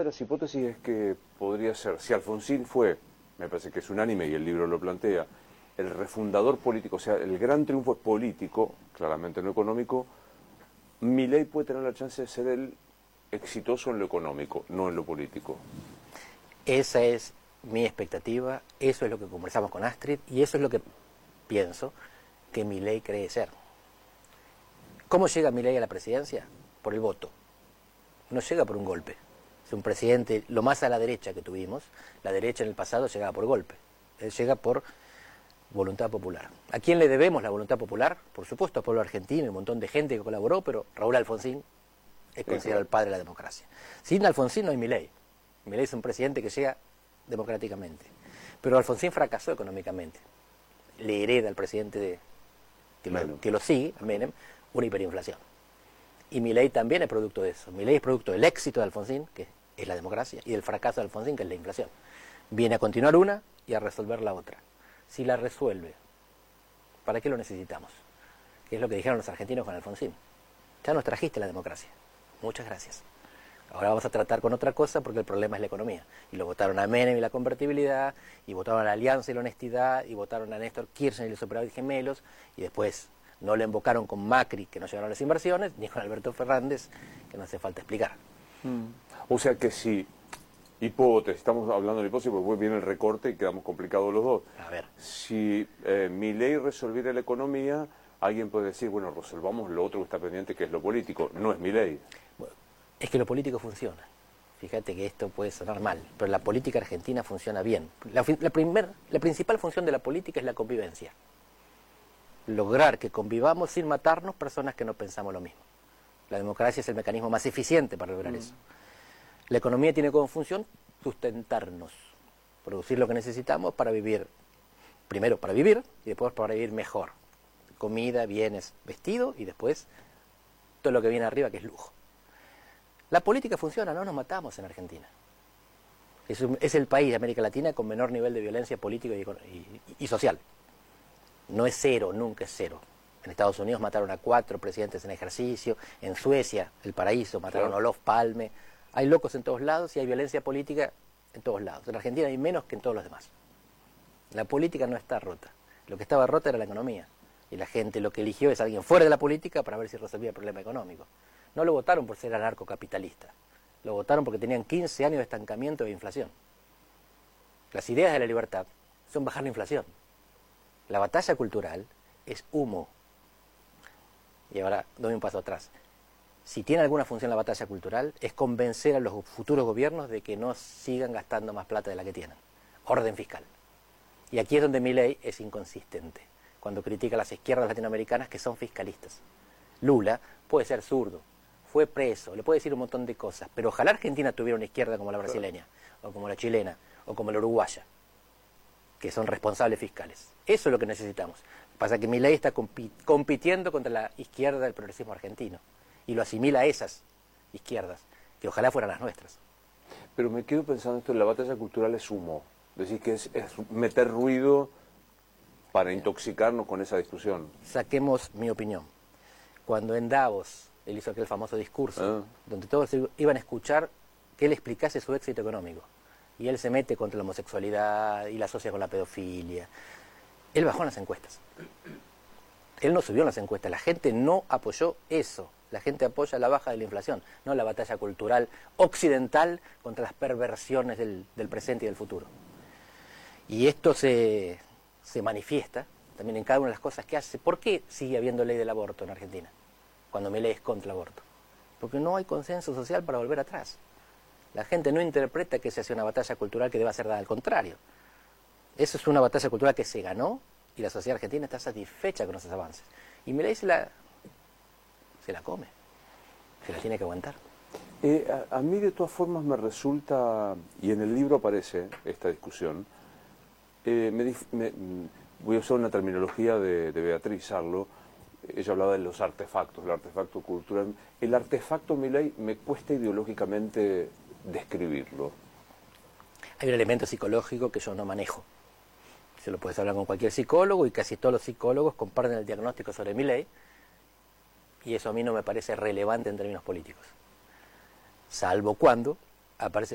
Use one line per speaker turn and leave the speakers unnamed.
de las hipótesis es que podría ser, si Alfonsín fue, me parece que es unánime y el libro lo plantea, el refundador político, o sea, el gran triunfo es político, claramente no económico, Milei puede tener la chance de ser el exitoso en lo económico, no en lo político.
Esa es mi expectativa, eso es lo que conversamos con Astrid y eso es lo que pienso que Milei cree ser. ¿Cómo llega Milei a la presidencia? Por el voto. No llega por un golpe. Es un presidente lo más a la derecha que tuvimos. La derecha en el pasado llegaba por golpe. Él llega por voluntad popular. ¿A quién le debemos la voluntad popular? Por supuesto al pueblo argentino y un montón de gente que colaboró, pero Raúl Alfonsín es considerado el padre de la democracia. Sin Alfonsín no hay Milei. Milei es un presidente que llega democráticamente. Pero Alfonsín fracasó económicamente. Le hereda al presidente que lo sigue, Menem, una hiperinflación. Y Milei también es producto de eso. Milei es producto del éxito de Alfonsín, que es la democracia, y del fracaso de Alfonsín, que es la inflación. Viene a continuar una y a resolver la otra. Si la resuelve, ¿para qué lo necesitamos? Que es lo que dijeron los argentinos con Alfonsín. Ya nos trajiste la democracia. Muchas gracias. Ahora vamos a tratar con otra cosa porque el problema es la economía. Y lo votaron a Menem y la convertibilidad, y votaron a la alianza y la honestidad, y votaron a Néstor Kirchner y los superávit gemelos, y después no le invocaron con Macri, que no llegaron las inversiones, ni con Alberto Fernández, que no hace falta explicar.
O sea que si, hipótesis, estamos hablando de hipótesis porque después viene el recorte y quedamos complicados los dos.
A ver.
Si Milei resolviera la economía, alguien puede decir, bueno, resolvamos lo otro que está pendiente, que es lo político. No es Milei.
Bueno, es que lo político funciona. Fíjate que esto puede sonar mal, pero la política argentina funciona bien. La principal función de la política es la convivencia. Lograr que convivamos sin matarnos personas que no pensamos lo mismo. La democracia es el mecanismo más eficiente para lograr eso. La economía tiene como función sustentarnos, producir lo que necesitamos para vivir, primero para vivir y después para vivir mejor. Comida, bienes, vestido y después todo lo que viene arriba que es lujo. La política funciona, no nos matamos en Argentina. Es el país de América Latina con menor nivel de violencia política y social. No es cero, nunca es cero. En Estados Unidos mataron a 4 presidentes en ejercicio, en Suecia, el paraíso, mataron a Olof Palme. Hay locos en todos lados y hay violencia política en todos lados. En Argentina hay menos que en todos los demás. La política no está rota. Lo que estaba rota era la economía. Y la gente lo que eligió es a alguien fuera de la política para ver si resolvía el problema económico. No lo votaron por ser anarcocapitalista. Lo votaron porque tenían 15 años de estancamiento de inflación. Las ideas de la libertad son bajar la inflación. La batalla cultural es humo. Y ahora doy un paso atrás. Si tiene alguna función la batalla cultural, es convencer a los futuros gobiernos de que no sigan gastando más plata de la que tienen. Orden fiscal. Y aquí es donde Milei es inconsistente, cuando critica a las izquierdas latinoamericanas que son fiscalistas. Lula puede ser zurdo, fue preso, le puede decir un montón de cosas, pero ojalá Argentina tuviera una izquierda como la brasileña, o como la chilena, o como la uruguaya, que son responsables fiscales. Eso es lo que necesitamos. Pasa que Milei está compitiendo contra la izquierda del progresismo argentino y lo asimila a esas izquierdas, que ojalá fueran las nuestras.
Pero me quedo pensando esto, la batalla cultural es humo. Decís que es meter ruido para intoxicarnos con esa discusión.
Saquemos mi opinión. Cuando en Davos él hizo aquel famoso discurso, donde todos iban a escuchar que él explicase su éxito económico, y él se mete contra la homosexualidad y la asocia con la pedofilia, él bajó en las encuestas. Él no subió en las encuestas, la gente no apoyó eso. La gente apoya la baja de la inflación, no la batalla cultural occidental contra las perversiones del presente y del futuro. Y esto se manifiesta también en cada una de las cosas que hace. ¿Por qué sigue habiendo ley del aborto en Argentina cuando Milei es contra el aborto? Porque no hay consenso social para volver atrás. La gente no interpreta que se hace una batalla cultural que deba ser dada, al contrario. Eso es una batalla cultural que se ganó y la sociedad argentina está satisfecha con esos avances. Y Milei se la come, se la tiene que aguantar.
A mí de todas formas me resulta, y en el libro aparece esta discusión, voy a usar una terminología de Beatriz Arlo, ella hablaba de los artefactos, el artefacto cultural. El artefacto Milei me cuesta ideológicamente describirlo.
Hay un elemento psicológico que yo no manejo. Se lo puedes hablar con cualquier psicólogo y casi todos los psicólogos comparten el diagnóstico sobre Milei y eso a mí no me parece relevante en términos políticos. Salvo cuando aparece